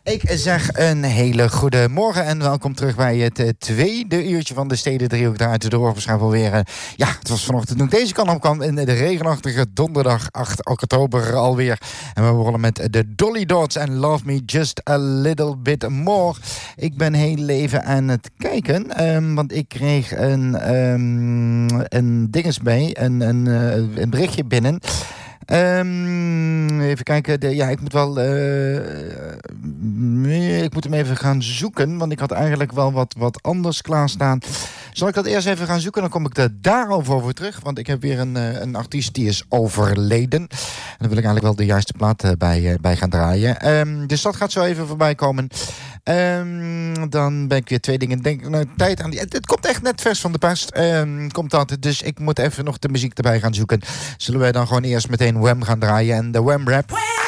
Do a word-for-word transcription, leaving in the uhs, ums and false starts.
Ik zeg een hele goede morgen en welkom terug bij het uh, tweede uurtje van de Steden Driehoek draait door. Waarschijnlijk alweer, uh, ja, het was vanochtend toen ik deze kant op kwam in de regenachtige donderdag acht oktober alweer. En we begonnen met de Dolly Dots en Love Me Just a Little Bit More. Ik ben heel even aan het kijken, um, want ik kreeg een, um, een dinges bij, een, een, uh, een berichtje binnen. Um, even kijken. De, ja, ik moet wel. Uh, ik moet hem even gaan zoeken. Want ik had eigenlijk wel wat, wat anders klaarstaan. Zal ik dat eerst even gaan zoeken? Dan kom ik er daarover over terug. Want ik heb weer een, een artiest die is overleden. En daar wil ik eigenlijk wel de juiste plaat bij, bij gaan draaien. Um, dus dat gaat zo even voorbij komen. Um, dan ben ik weer twee dingen. Denk nou, tijd aan die. Het, het komt echt net vers van de pers. Um, komt dat. Dus ik moet even nog de muziek erbij gaan zoeken. Zullen wij dan gewoon eerst meteen Wham gaan draaien en de Wham rap.